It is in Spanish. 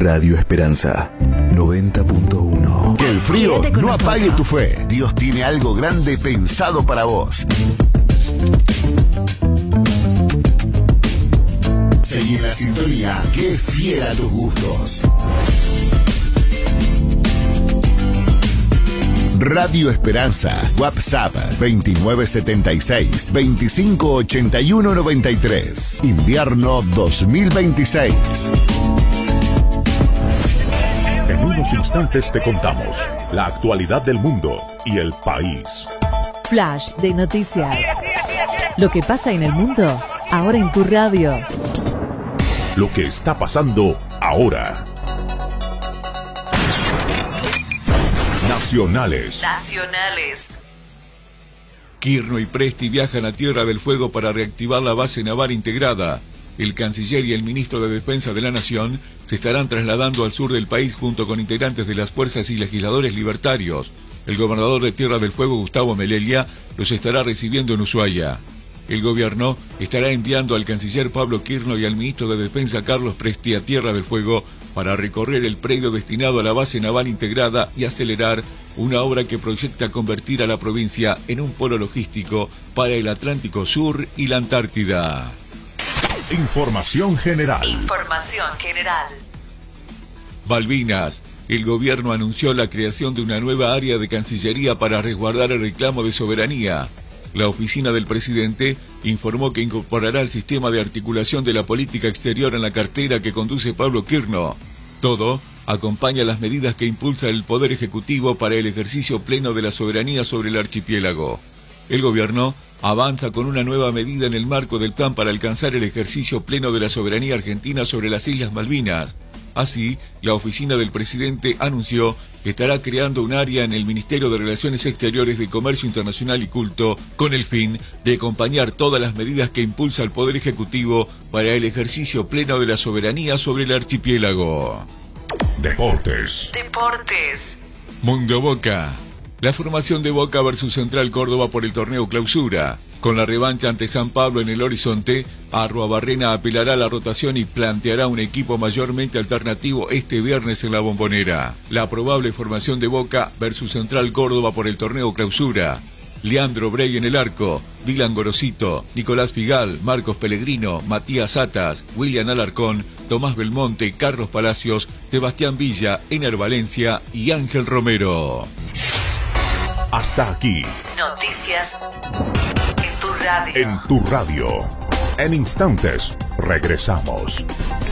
Radio Esperanza 90.1. Que el frío no apague tu fe. Dios tiene algo grande pensado para vos. Seguí en la sintonía, que es fiel a tus gustos. Radio Esperanza, WhatsApp 2976-258193. Invierno 2026. En unos instantes te contamos la actualidad del mundo y el país. Flash de noticias. Lo que pasa en el mundo, ahora en tu radio. Lo que está pasando ahora. Nacionales. Kirchner y Presti viajan a Tierra del Fuego para reactivar la base naval integrada. El canciller y el ministro de Defensa de la Nación se estarán trasladando al sur del país junto con integrantes de las fuerzas y legisladores libertarios. El gobernador de Tierra del Fuego, Gustavo Melella, los estará recibiendo en Ushuaia. El gobierno estará enviando al canciller Pablo Kirchner y al ministro de Defensa Carlos Presti a Tierra del Fuego para recorrer el predio destinado a la base naval integrada y acelerar una obra que proyecta convertir a la provincia en un polo logístico para el Atlántico Sur y la Antártida. Información general. Malvinas. El gobierno anunció la creación de una nueva área de Cancillería para resguardar el reclamo de soberanía. La oficina del presidente informó que incorporará el sistema de articulación de la política exterior en la cartera que conduce Pablo Kirchner. Todo acompaña las medidas que impulsa el Poder Ejecutivo para el ejercicio pleno de la soberanía sobre el archipiélago. El gobierno avanza con una nueva medida en el marco del plan para alcanzar el ejercicio pleno de la soberanía argentina sobre las Islas Malvinas. Así, la oficina del presidente anunció que estará creando un área en el Ministerio de Relaciones Exteriores de Comercio Internacional y Culto con el fin de acompañar todas las medidas que impulsa el Poder Ejecutivo para el ejercicio pleno de la soberanía sobre el archipiélago. Deportes. Mundo Boca. La formación de Boca versus Central Córdoba por el torneo Clausura. Con la revancha ante San Pablo en el horizonte, Arruabarrena apelará a la rotación y planteará un equipo mayormente alternativo este viernes en la Bombonera. La probable formación de Boca versus Central Córdoba por el torneo Clausura. Leandro Brey en el arco, Dylan Gorosito, Nicolás Pigal, Marcos Pellegrino, Matías Atas, William Alarcón, Tomás Belmonte, Carlos Palacios, Sebastián Villa, Ener Valencia y Ángel Romero. Hasta aquí. Noticias en tu radio. En tu radio. En instantes regresamos.